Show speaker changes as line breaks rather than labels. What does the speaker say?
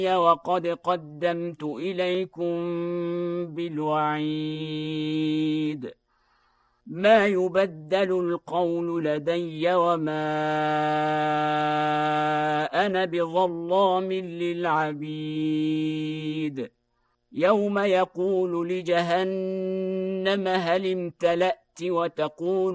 وقد قدمت إليكم بالوعيد ما يبدل القول لدي وما أنا بظلام للعبيد يوم يقول لجهنم هل امتلأت وتقول